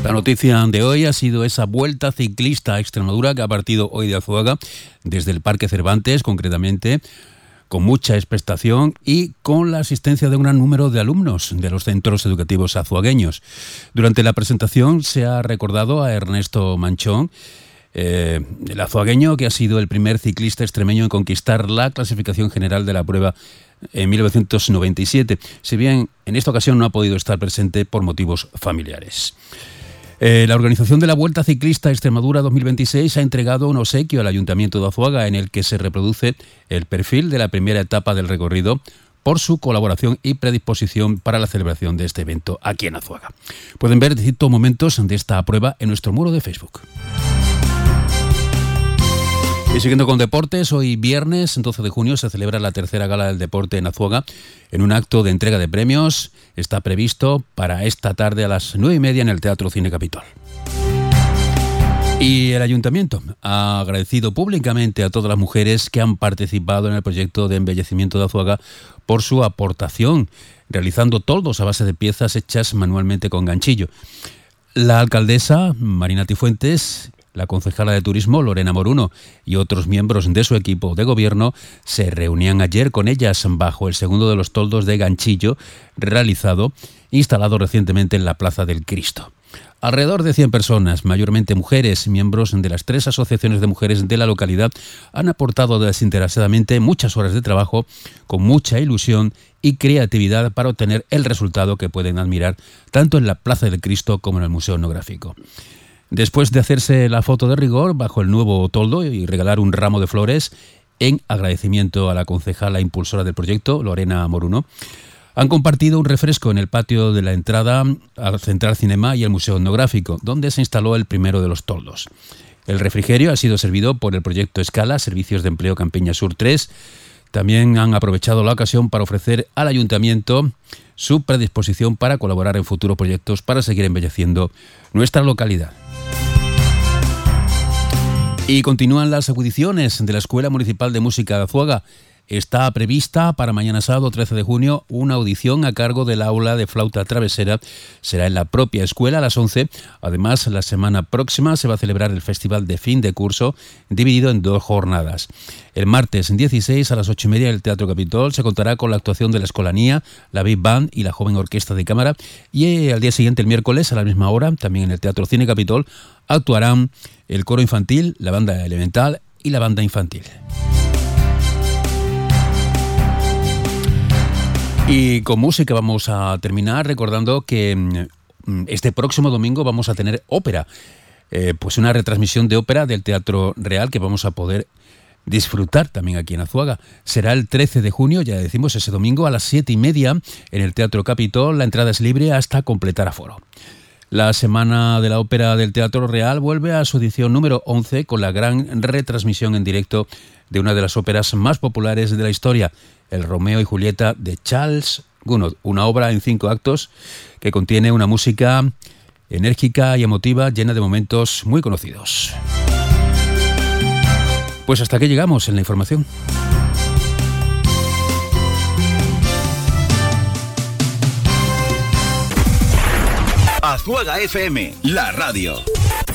La noticia de hoy ha sido esa Vuelta Ciclista a Extremadura que ha partido hoy de Azuaga, desde el Parque Cervantes concretamente, con mucha expectación y con la asistencia de un gran número de alumnos de los centros educativos azuagueños. Durante la presentación se ha recordado a Ernesto Manchón, el azuagueño que ha sido el primer ciclista extremeño en conquistar la clasificación general de la prueba en 1997, si bien en esta ocasión no ha podido estar presente por motivos familiares. La organización de la Vuelta Ciclista Extremadura 2026 ha entregado un obsequio al Ayuntamiento de Azuaga en el que se reproduce el perfil de la primera etapa del recorrido por su colaboración y predisposición para la celebración de este evento aquí en Azuaga. Pueden ver distintos momentos de esta prueba en nuestro muro de Facebook. Y siguiendo con deportes, hoy viernes 12 de junio se celebra la tercera gala del deporte en Azuaga en un acto de entrega de premios. Está previsto para esta tarde a las 9:30 en el Teatro Cine Capitol. Y el Ayuntamiento ha agradecido públicamente a todas las mujeres que han participado en el proyecto de embellecimiento de Azuaga por su aportación, realizando toldos a base de piezas hechas manualmente con ganchillo. La alcaldesa Marina Tifuentes, la concejala de Turismo, Lorena Moruno, y otros miembros de su equipo de gobierno se reunían ayer con ellas bajo el segundo de los toldos de ganchillo instalado recientemente en la Plaza del Cristo. Alrededor de 100 personas, mayormente mujeres, miembros de las 3 asociaciones de mujeres de la localidad, han aportado desinteresadamente muchas horas de trabajo, con mucha ilusión y creatividad para obtener el resultado que pueden admirar tanto en la Plaza del Cristo como en el Museo Etnográfico. Después de hacerse la foto de rigor bajo el nuevo toldo y regalar un ramo de flores en agradecimiento a la concejala impulsora del proyecto, Lorena Moruno, han compartido un refresco en el patio de la entrada al Central Cinema y el Museo Etnográfico, donde se instaló el primero de los toldos. El refrigerio ha sido servido por el proyecto Escala, Servicios de Empleo Campiña Sur 3. También han aprovechado la ocasión para ofrecer al Ayuntamiento su predisposición para colaborar en futuros proyectos para seguir embelleciendo nuestra localidad. Y continúan las audiciones de la Escuela Municipal de Música de Azuaga. Está prevista para mañana sábado 13 de junio una audición a cargo del aula de flauta travesera. Será en la propia escuela a las 11. Además, la semana próxima se va a celebrar el festival de fin de curso, dividido en 2 jornadas. El martes 16 a las 8:30 en el Teatro Capitol se contará con la actuación de la Escolanía, la Big Band y la Joven Orquesta de Cámara. Y al día siguiente, el miércoles, a la misma hora, también en el Teatro Cine Capitol, actuarán el coro infantil, la banda elemental y la banda infantil. Y con música vamos a terminar recordando que este próximo domingo vamos a tener ópera, pues una retransmisión de ópera del Teatro Real que vamos a poder disfrutar también aquí en Azuaga. Será el 13 de junio, ya decimos, ese domingo a las 7:30 en el Teatro Capitol. La entrada es libre hasta completar aforo. La Semana de la Ópera del Teatro Real vuelve a su edición número 11 con la gran retransmisión en directo de una de las óperas más populares de la historia, el Romeo y Julieta de Charles Gounod, una obra en 5 actos que contiene una música enérgica y emotiva llena de momentos muy conocidos. Pues hasta aquí llegamos en la información. Azuaga FM, la radio.